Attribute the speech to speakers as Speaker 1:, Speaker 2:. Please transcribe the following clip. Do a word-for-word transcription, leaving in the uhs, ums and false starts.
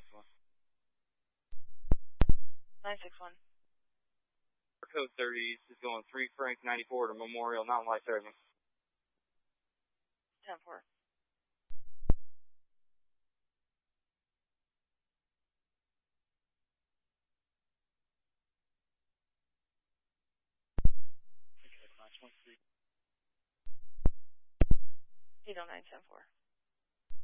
Speaker 1: one.
Speaker 2: nine six one.
Speaker 1: Code thirty is going three Frank ninety-four to Memorial Mountain Life Service.
Speaker 2: ten four. eight oh nine ten four.